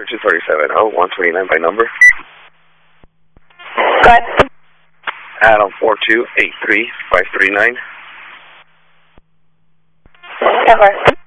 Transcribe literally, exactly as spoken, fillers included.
two thirty-seven oh, one twenty-nine by number. Go ahead. Adam four two eight three five three nine. Cover.